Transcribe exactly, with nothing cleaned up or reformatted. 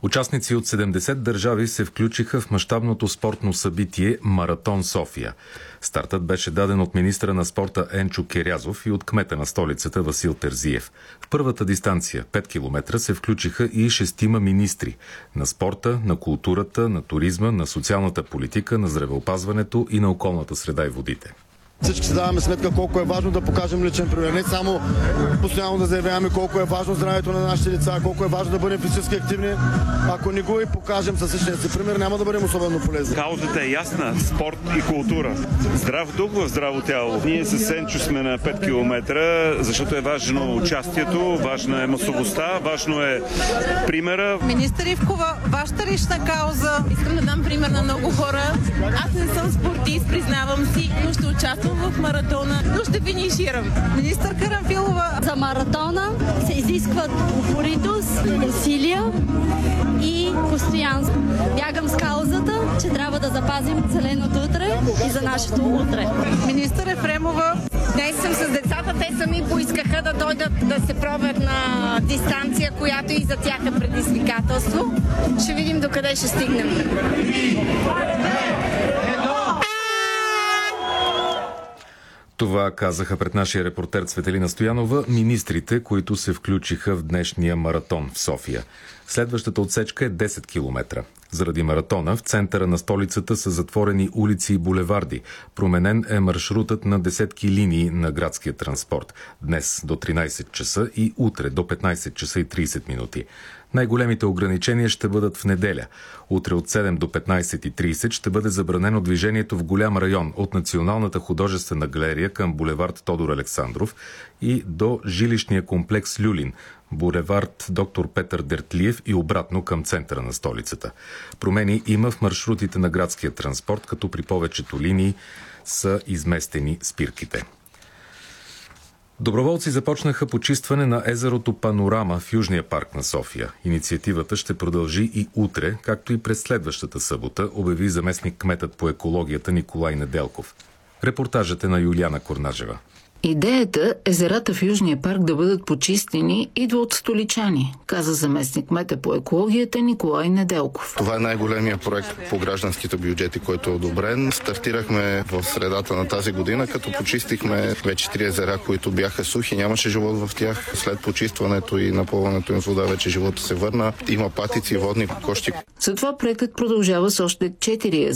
Участници от седемдесет държави се включиха в мащабното спортно събитие Маратон София. Стартът беше даден от министра на спорта Енчо Керязов и от кмета на столицата Васил Терзиев. В първата дистанция, пет километра, се включиха и шестима министри на спорта, на културата, на туризма, на социалната политика, на здравеопазването и на околната среда и водите. Всички си даваме сметка колко е важно да покажем личен пример. Не само постоянно да заявяваме колко е важно здравето на нашите деца, колко е важно да бъдем физически активни. Ако не го и покажем със личния си пример, няма да бъдем особено полезни. Каузата е ясна. Спорт и култура. Здрав дух в здраво тяло. Ние с Сенчо сме на пет километра, защото е важно участието, важна е масовостта, важно е примера. Министър Ивкова, вашата лична кауза. Искам да дам пример на много хора. Аз не съм спортист, признавам си, но ще участвам в маратона, но ще финиширам. Министър Карамфилова. За маратона се изискват упоритост, усилия и постоянство. Бягам с каузата, че трябва да запазим зеленото утре и за нашето утре. Министър Ефремова. Днес съм с децата, те сами поискаха да дойдат да се пробват на дистанция, която и за тях е предизвикателство. Ще видим докъде ще стигнем. Това казаха пред нашия репортер Цветелина Стоянова министрите, които се включиха в днешния маратон в София. Следващата отсечка е десет километра. Заради маратона в центъра на столицата са затворени улици и булеварди. Променен е маршрутът на десетки линии на градския транспорт. Днес до тринайсет часа и утре до петнайсет часа и трийсет минути. Най-големите ограничения ще бъдат в неделя. Утре от седем до петнайсет и трийсет ще бъде забранено движението в голям район от Националната художествена галерия към булевард Тодор Александров и до жилищния комплекс Люлин, булевард Доктор Петър Дертлиев и обратно към центъра на столицата. Промени има в маршрутите на градския транспорт, като при повечето линии са изместени спирките. Доброволци започнаха почистване на езерото Панорама в Южния парк на София. Инициативата ще продължи и утре, както и през следващата събота, обяви заместник кметът по екологията Николай Неделков. Репортажът е на Юлиана Корнажева. Идеята езерата в Южния парк да бъдат почистени идва от столичани, каза заместник кмета по екологията Николай Неделков. Това е най-големия проект по гражданските бюджети, който е одобрен. Стартирахме в средата на тази година, като почистихме вече три езера, които бяха сухи, нямаше живот в тях. След почистването и напълването им с вода вече живота се върна. Има патици и водни кокошки. Затова проектът продължава с още четири езера.